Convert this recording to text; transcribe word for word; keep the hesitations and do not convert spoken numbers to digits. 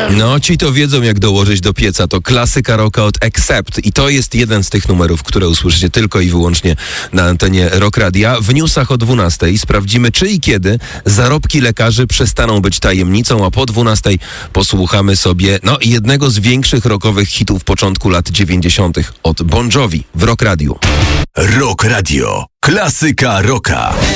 No, ci to wiedzą, jak dołożyć do pieca. To klasyka rocka od Accept i to jest jeden z tych numerów, które usłyszycie tylko i wyłącznie na antenie Rock Radia. W newsach o dwunastej sprawdzimy, czy i kiedy zarobki lekarzy przestaną być tajemnicą, a po dwunastej posłuchamy sobie no jednego z większych rockowych hitów początku lat dziewięćdziesiątych od Bon Jovi w Rock Radiu. Rock Radio. Klasyka rocka.